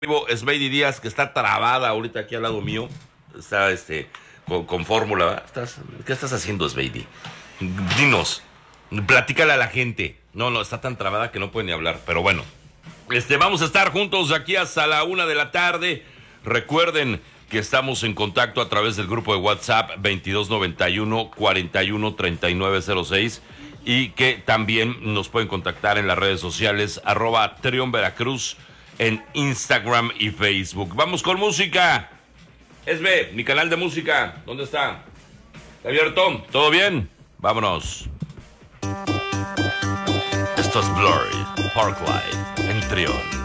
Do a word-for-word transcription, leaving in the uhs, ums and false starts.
vivo Sveidi Díaz, que está trabada ahorita aquí al lado mío. Está este con, con fórmula, ¿verdad? ¿Estás, ¿Qué estás haciendo, Sveidi? Dinos, platícale a la gente. No, no, está tan trabada que no puede ni hablar, pero bueno. Este, vamos a estar juntos aquí hasta la una de la tarde. Recuerden que estamos en contacto a través del grupo de WhatsApp veintidós noventa y uno, cuarenta y uno, treinta y nueve cero seis y que también nos pueden contactar en las redes sociales arroba Trión Veracruz en Instagram y Facebook. Vamos con música. Esbe, mi canal de música, ¿dónde está? ¿Está abierto? ¿Todo bien? Vámonos. Esto es Blurry, Parklight, en Trión.